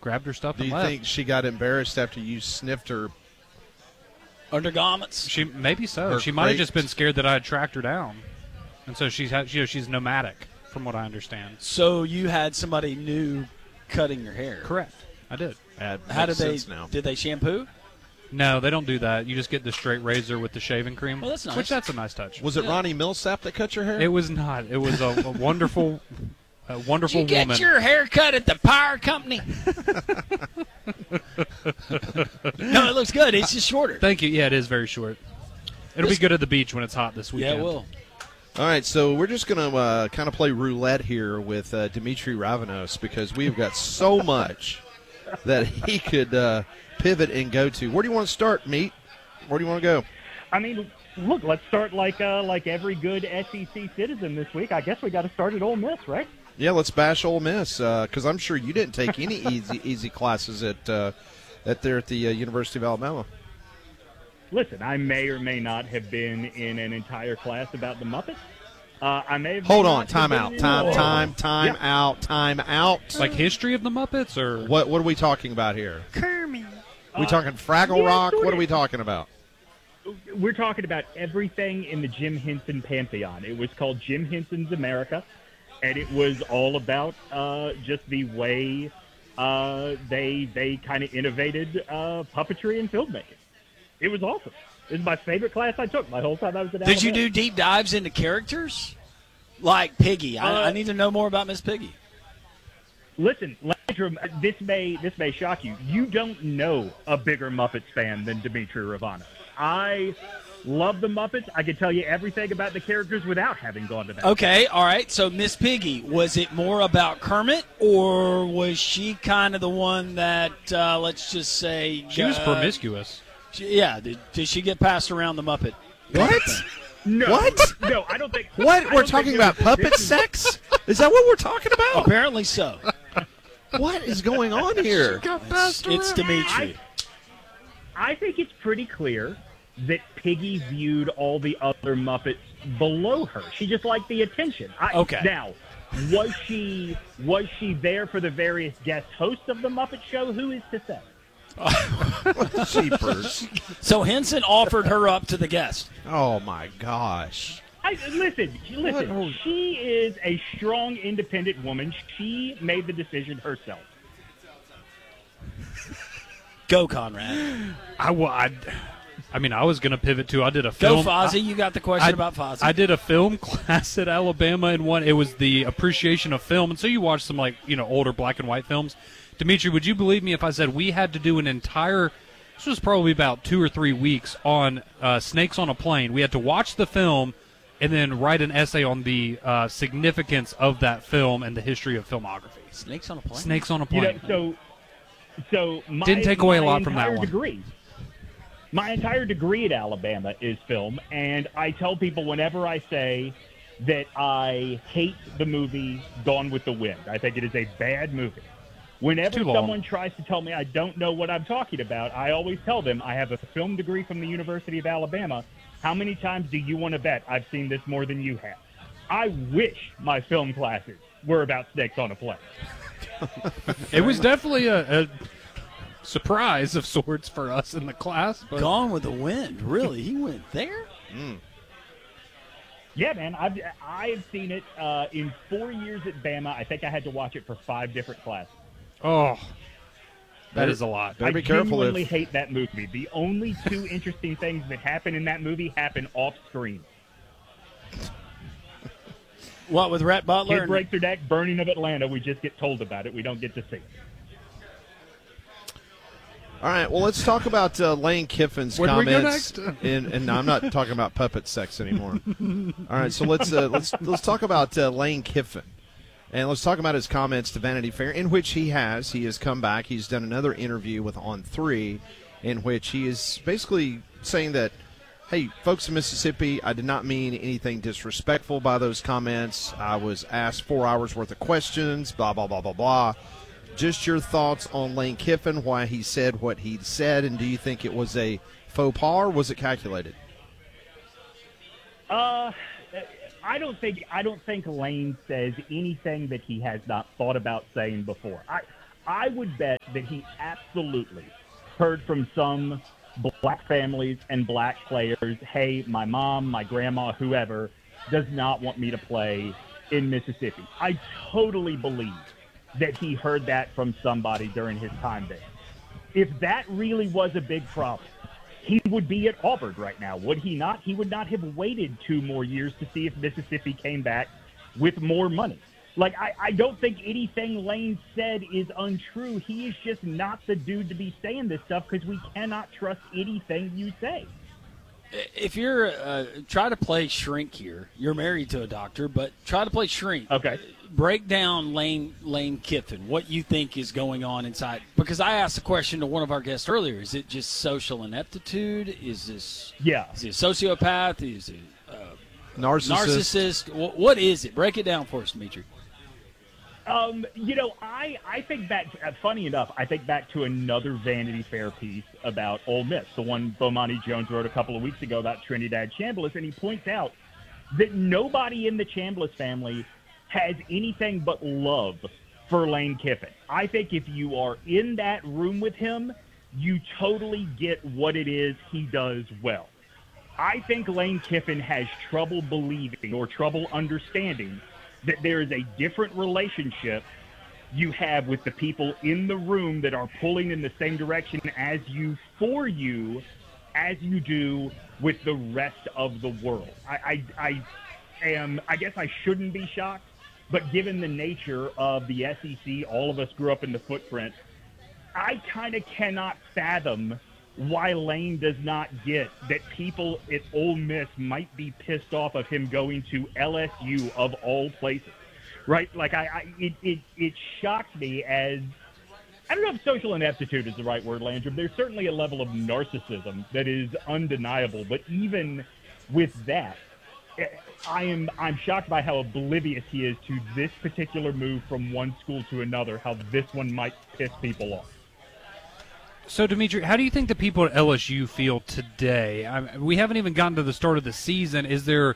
grabbed her stuff Do and you left. think she got embarrassed after you sniffed her? Undergarments. She maybe so. Her She might have crate. just been scared that I had tracked her down, and so she's nomadic, from what I understand. So you had somebody new cutting your hair. Correct. I did. How did they? Did they shampoo? No, they don't do that. You just get the straight razor with the shaving cream. Well, that's nice. Which that's a nice touch. Was it Ronnie Millsap that cut your hair? It was not. It was a wonderful, wonderful Did you woman. get your hair cut at the Power Company? No, it looks good. It's just shorter. Thank you. Yeah, it is very short. It'll be good at the beach when it's hot this Yeah, weekend. it will. All right, so we're just going to kind of play roulette here with Dimitri Ravanos because we've got so much that he could pivot and go to. Where do you want to start, Meat? Where do you want to go? I mean, look, let's start like every good SEC citizen this week. I guess we got to start at Ole Miss, right? Yeah, let's bash Ole Miss because I'm sure you didn't take any easy classes at there at the University of Alabama. Listen, I may or may not have been in an entire class about the Muppets. I may have. Hold may on, not time have out, been time out. Like history of the Muppets, or What are we talking about here? Kermit. We talking Fraggle yeah, Rock? sort What are of. we talking about? We're talking about everything in the Jim Henson pantheon. It was called Jim Henson's America, and it was all about just the way they kind of innovated puppetry and filmmaking. It was awesome. It was my favorite class I took my whole time I was at Did you Alabama. do deep dives into characters? Like Piggy. I need to know more about Miss Piggy. Listen, Landrum, this may shock you. You don't know a bigger Muppets fan than Dimitri Ravanos. I love the Muppets. I can tell you everything about the characters without having gone to that. Okay, all right. So Miss Piggy, was it more about Kermit, or was she kind of the one that, let's just say... she was promiscuous. Did she get passed around the Muppet? What? No, What? No, I don't think. What? I We're don't talking think about this- puppet this is- sex? Is that what we're talking about? Apparently so. What is going on here? It's Dimitri. I think it's pretty clear that Piggy viewed all the other Muppets below her. She just liked the attention. Okay. Now, was she there for the various guest hosts of the Muppet Show? Who is to say? Jeepers. So Henson offered her up to the guest. Oh, my gosh. Listen. What? She is a strong, independent woman. She made the decision herself. Go, Conrad. I mean, I was going to pivot to. I did a Go, film. Fozzie. You got the question about Fozzie. I did a film class at Alabama, and it was the appreciation of film. And so you watch some older black and white films. Dimitri, would you believe me if I said we had to do an entire? This was probably about 2 or 3 weeks on Snakes on a Plane. We had to watch the film and then write an essay on the significance of that film and the history of filmography. Snakes on a plane? Snakes on a You Plane. know, so my, Didn't take away a my lot from that entire one. Degree, my entire degree at Alabama is film, and I tell people whenever I say that I hate the movie Gone with the Wind, I think it is a bad movie. Whenever Too long. someone tries to tell me I don't know what I'm talking about, I always tell them I have a film degree from the University of Alabama. How many times do you want to bet I've seen this more than you have? I wish my film classes were about snakes on a plane. It was definitely a surprise of sorts for us in the class. But Gone with the Wind. Really? He went there? Yeah, man, I've seen it in 4 years at Bama. I think I had to watch it for 5 different classes. oh, that is a lot. Better I be careful genuinely if hate that movie. The only 2 interesting things that happen in that movie happen off screen. What, with Rhett Butler? Kid and- breaks her neck, burning of Atlanta. We just get told about it. We don't get to see it. All right, well, let's talk about Lane Kiffin's Where do we go comments. next? And no, I'm not talking about puppet sex anymore. All right, so let's talk about Lane Kiffin, and let's talk about his comments to Vanity Fair, in which he has come back. He's done another interview with On3, in which he is basically saying that, hey, folks in Mississippi, I did not mean anything disrespectful by those comments. I was asked 4 hours worth of questions, blah blah blah blah blah. Just your thoughts on Lane Kiffin, why he said what he said, and do you think it was a faux pas or was it calculated? I don't think Lane says anything that he has not thought about saying before. I would bet that he absolutely heard from some black families and black players, hey, my mom, my grandma, whoever, does not want me to play in Mississippi. I totally believe that he heard that from somebody during his time there. If that really was a big problem, he would be at Auburn right now, would he not? He would not have waited 2 more years to see if Mississippi came back with more money. Like, I don't think anything Lane said is untrue. He is just not the dude to be saying this stuff because we cannot trust anything you say. If you're try to play shrink here, you're married to a doctor, but try to play shrink. Okay. Break down Lane Kiffin, what you think is going on inside. Because I asked a question to one of our guests earlier. Is it just social ineptitude? Is he a sociopath? Is he narcissist? What is it? Break it down for us, Dimitri. I think back, funny enough, I think back to another Vanity Fair piece about Ole Miss, the one Bomani Jones wrote a couple of weeks ago about Trinidad Chambliss, and he points out that nobody in the Chambliss family has anything but love for Lane Kiffin. I think if you are in that room with him, you totally get what it is he does well. I think Lane Kiffin has trouble believing or trouble understanding that there is a different relationship you have with the people in the room that are pulling in the same direction as you as you do with the rest of the world. I guess I shouldn't be shocked, but given the nature of the SEC, all of us grew up in the footprint, I kind of cannot fathom why Lane does not get that people at Ole Miss might be pissed off of him going to LSU of all places, right? Like it shocked me as, I don't know if social ineptitude is the right word, Landrum. There's certainly a level of narcissism that is undeniable, but even with that, I'm shocked by how oblivious he is to this particular move from one school to another, how this one might piss people off. So, Dimitri, how do you think the people at LSU feel today? We haven't even gotten to the start of the season. Is there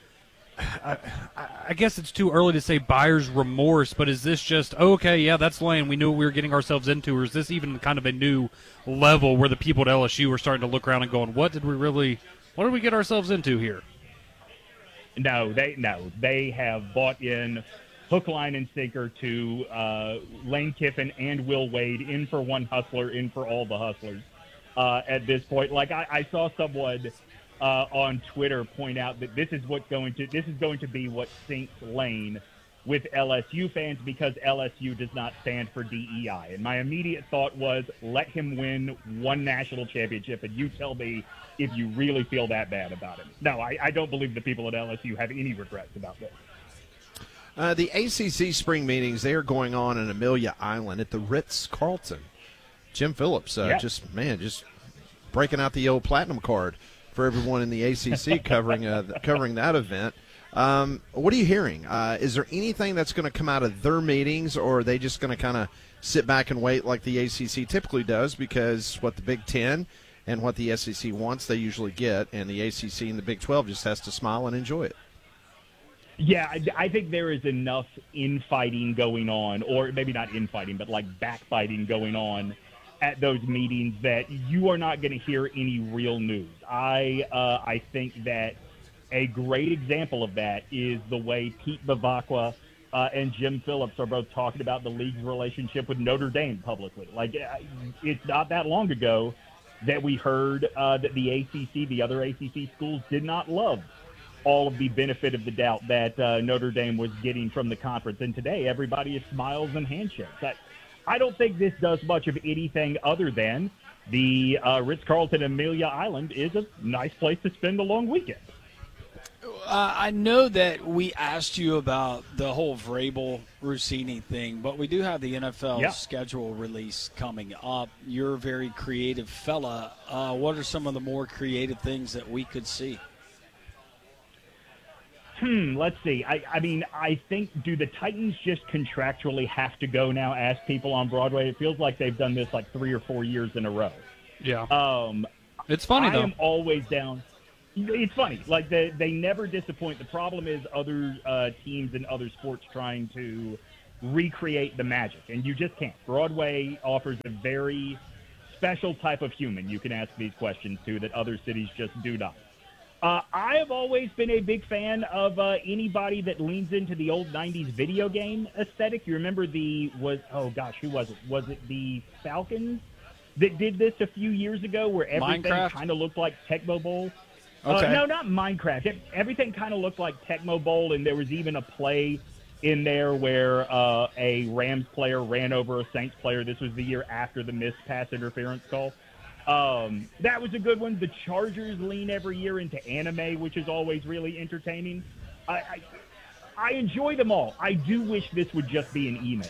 I guess it's too early to say buyer's remorse, but is this just, okay, yeah, that's Lane, we knew what we were getting ourselves into, or is this even kind of a new level where the people at LSU are starting to look around and going, what did we get ourselves into here? No, they have bought in hook, line, and sinker to Lane Kiffin and Will Wade, in for one hustler, in for all the hustlers at this point. Like I saw someone on Twitter point out that this is going to be what sinks Lane with LSU fans, because LSU does not stand for DEI. And my immediate thought was, let him win one national championship, and you tell me if you really feel that bad about him. No, I don't believe the people at LSU have any regrets about this. The ACC spring meetings, they are going on in Amelia Island at the Ritz-Carlton. Jim Phillips, just breaking out the old platinum card for everyone in the ACC covering that event. What are you hearing? Is there anything that's going to come out of their meetings, or are they just going to kind of sit back and wait like the ACC typically does, because what the Big Ten and what the SEC wants, they usually get, and the ACC and the Big 12 just has to smile and enjoy it? Yeah, I think there is enough infighting going on, or maybe not infighting, but like backbiting going on at those meetings, that you are not going to hear any real news. I think that a great example of that is the way Pete Bavacqua and Jim Phillips are both talking about the league's relationship with Notre Dame publicly. Like, it's not that long ago that we heard that the ACC, the other ACC schools, did not love all of the benefit of the doubt that Notre Dame was getting from the conference. And today, everybody is smiles and handshakes. I don't think this does much of anything other than the Ritz-Carlton Amelia Island is a nice place to spend a long weekend. I know that we asked you about the whole Vrabel-Rossini thing, but we do have the NFL schedule release coming up. You're a very creative fella. What are some of the more creative things that we could see? Let's see. I think, do the Titans just contractually have to go now ask people on Broadway? It feels like they've done this like 3 or 4 years in a row. Yeah. It's funny, though. I am always down. It's funny. Like, they never disappoint. The problem is other teams and other sports trying to recreate the magic, and you just can't. Broadway offers a very special type of human you can ask these questions to that other cities just do not. I have always been a big fan of anybody that leans into the old 90s video game aesthetic. You remember who was it? Was it the Falcons that did this a few years ago where everything kind of looked like Tecmo Bowl? Okay. No, not Minecraft. Everything kind of looked like Tecmo Bowl, and there was even a play in there where a Rams player ran over a Saints player. This was the year after the missed pass interference call. That was a good one. The Chargers lean every year into anime, which is always really entertaining. I enjoy them all. I do wish this would just be an email,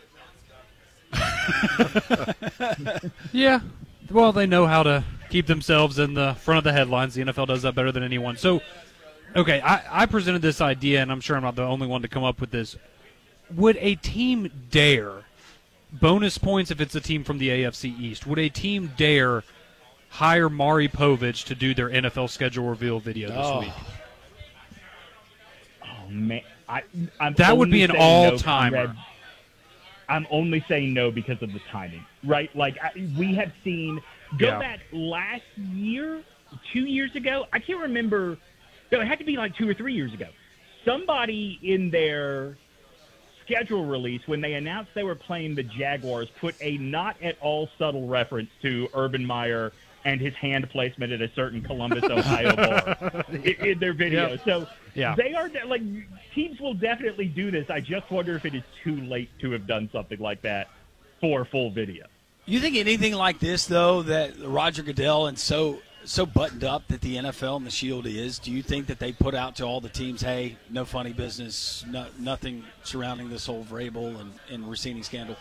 though. Yeah. Well, they know how to keep themselves in the front of the headlines. The NFL does that better than anyone. So, okay, I presented this idea, and I'm sure I'm not the only one to come up with this. Would a team dare, bonus points if it's a team from the AFC East, would a team dare hire Maury Povich to do their NFL schedule reveal video this week? Oh, man. That would be an all-timer. I'm only saying no because of the timing, right? Like, we have seen – go back last year, 2 years ago. I can't remember – no, it had to be like 2 or 3 years ago. Somebody in their schedule release, when they announced they were playing the Jaguars, put a not at all subtle reference to Urban Meyer and his hand placement at a certain Columbus, Ohio bar in their video. Yep. So they are – like, teams will definitely do this. I just wonder if it is too late to have done something like that for full video. You think anything like this, though, that Roger Goodell and so buttoned up that the NFL and the Shield is, do you think that they put out to all the teams, hey, no funny business, nothing surrounding this whole Vrabel and Rossini scandal?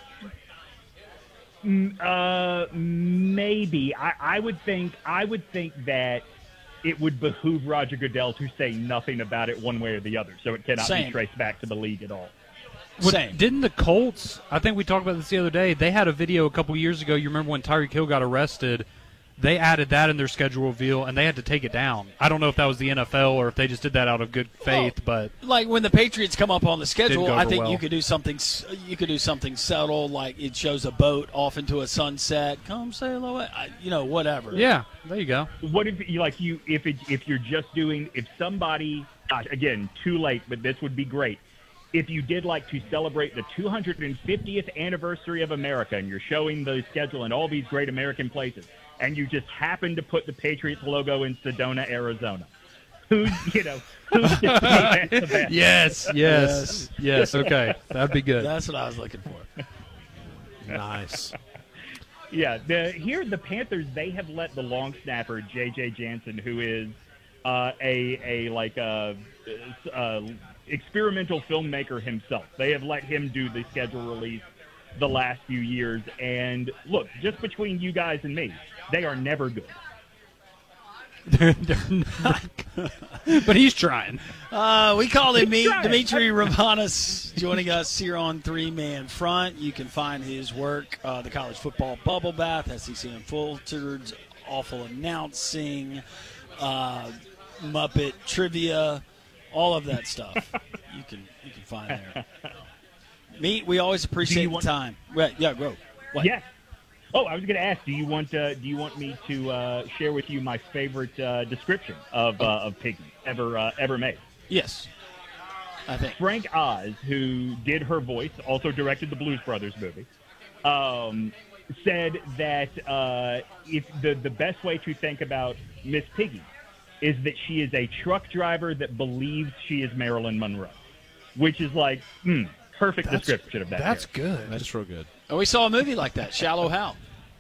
Maybe. I would think that it would behoove Roger Goodell to say nothing about it one way or the other, so it cannot be traced back to the league at all. Didn't the Colts, I think we talked about this the other day, they had a video a couple years ago, you remember when Tyreek Hill got arrested, they added that in their schedule reveal, and they had to take it down. I don't know if that was the NFL or if they just did that out of good faith, but like when the Patriots come up on the schedule, I think well. you could do something subtle, like it shows a boat off into a sunset. Come sail away, whatever. Yeah, there you go. What if if you're just doing, if somebody, again, too late, but this would be great. If you did like to celebrate the 250th anniversary of America and you're showing the schedule in all these great American places, and you just happen to put the Patriots logo in Sedona, Arizona, who's the best? Yes. Okay, that'd be good. That's what I was looking for. Nice. Yeah, the Panthers, they have let the long snapper J.J. Jansen, who is experimental filmmaker himself. They have let him do the schedule release the last few years. And look, just between you guys and me, they are never good. They're not good. But he's trying. We call him Dimitri Ravanos, joining us here on Three Man Front. You can find his work, the College Football Bubble Bath, SEC Unfiltered, Awful Announcing, Muppet Trivia, all of that stuff. You can find there. We always appreciate the time. Yeah, go. What? Yes. Oh, I was going to ask. Do you want me to share with you my favorite description of Piggy ever made? Yes, I think Frank Oz, who did her voice, also directed the Blues Brothers movie, said that if the best way to think about Miss Piggy is that she is a truck driver that believes she is Marilyn Monroe, which is like perfect description of that. That's character. good. That's real good. And we saw a movie like that, Shallow Hal.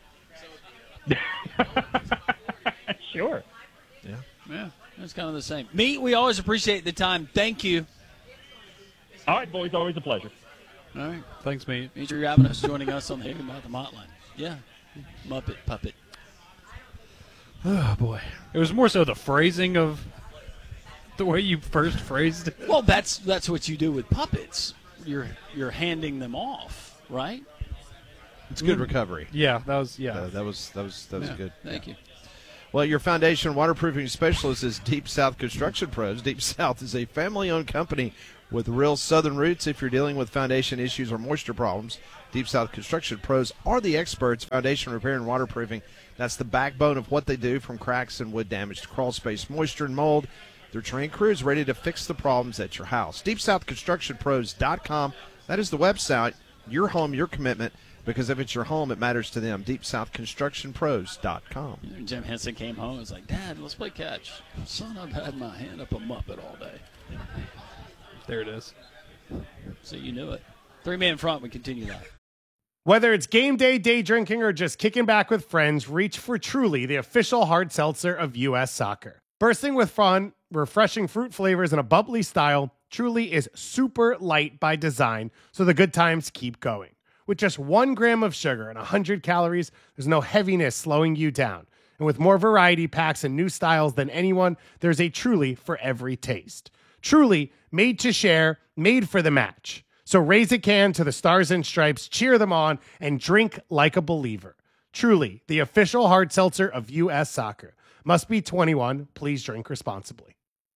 Sure. Yeah, it's kind of the same. We always appreciate the time. Thank you. All right, boys, always a pleasure. All right. Thanks, mate. Dimitri Ravanos joining us on the Higginbotham Hotline. Yeah, Muppet Puppet. Oh, boy. It was more so the phrasing of the way you first phrased it. Well, that's what you do with puppets. You're handing them off, right? It's good recovery. Yeah, that was that was good. Thank you. Well, your foundation waterproofing specialist is Deep South Construction Pros. Deep South is a family-owned company with real southern roots. If you're dealing with foundation issues or moisture problems, Deep South Construction Pros are the experts. Foundation repair and waterproofing, that's the backbone of what they do, from cracks and wood damage to crawl space, moisture, and mold. They're trained crews ready to fix the problems at your house. DeepSouthConstructionPros.com. That is the website. Your home, your commitment. Because if it's your home, it matters to them. DeepSouthConstructionPros.com. Jim Henson came home and was like, Dad, let's play catch. Son, I've had my hand up a Muppet all day. There it is. So you knew it. 3-man front, we continue that. Whether it's game day, day drinking, or just kicking back with friends, reach for Truly, the official hard seltzer of U.S. Soccer. Bursting with fun, refreshing fruit flavors, and a bubbly style, Truly is super light by design, so the good times keep going. With just 1 gram of sugar and 100 calories, there's no heaviness slowing you down. And with more variety packs and new styles than anyone, there's a Truly for every taste. Truly, made to share, made for the match. So raise a can to the Stars and Stripes, cheer them on, and drink like a believer. Truly, the official hard seltzer of U.S. Soccer. Must be 21. Please drink responsibly.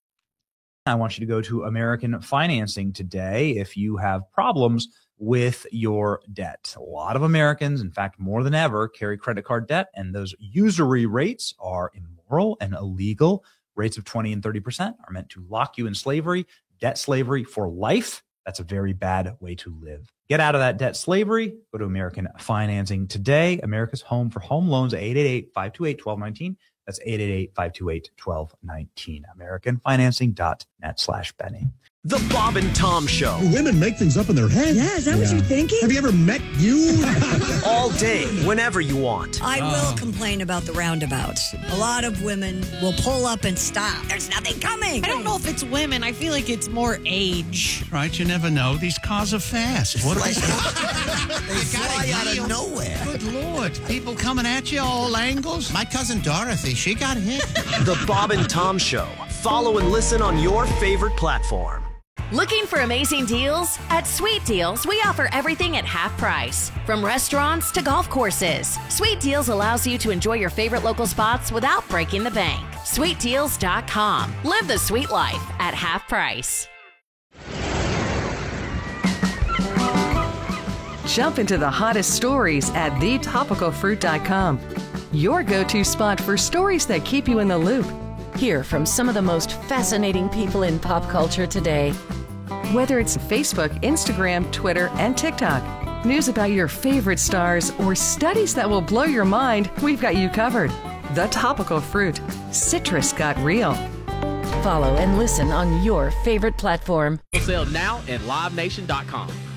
I want you to go to American Financing today if you have problems with your debt. A lot of Americans, in fact, more than ever, carry credit card debt, and those usury rates are immoral and illegal. Rates of 20 and 30% are meant to lock you in slavery, debt slavery for life. That's a very bad way to live. Get out of that debt slavery. Go to American Financing today. America's home for home loans, 888-528-1219. That's 888-528-1219. AmericanFinancing.net/Benny. The Bob and Tom Show. Women make things up in their head. Yeah, is that what you're thinking? Have you ever met you? All day, whenever you want. I will complain about the roundabouts. A lot of women will pull up and stop. There's nothing coming. I don't know if it's women. I feel like it's more age. Right, you never know. These cars are fast. What They fly out of nowhere. Good Lord. People coming at you all angles. My cousin Dorothy, she got hit. The Bob and Tom Show. Follow and listen on your favorite platform. Looking for amazing deals? At Sweet Deals, we offer everything at half price. From restaurants to golf courses, Sweet Deals allows you to enjoy your favorite local spots without breaking the bank. SweetDeals.com. Live the sweet life at half price. Jump into the hottest stories at thetopicalfruit.com. Your go-to spot for stories that keep you in the loop. Hear from some of the most fascinating people in pop culture today. Whether it's Facebook, Instagram, Twitter, and TikTok, news about your favorite stars, or studies that will blow your mind, we've got you covered. The Topical Fruit. Citrus got real. Follow and listen on your favorite platform. Sale now at LiveNation.com.